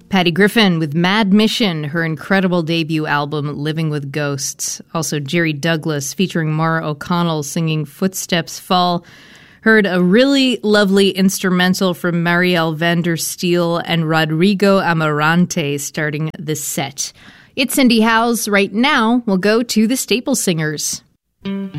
Patty Griffin with Mad Mission, her incredible debut album, Living with Ghosts. Also Jerry Douglas featuring Maura O'Connell singing Footsteps Fall. Heard a really lovely instrumental from Marielle van der Steel and Rodrigo Amarante starting the set. It's Cindy Howes. Right now, we'll go to the Staple Singers.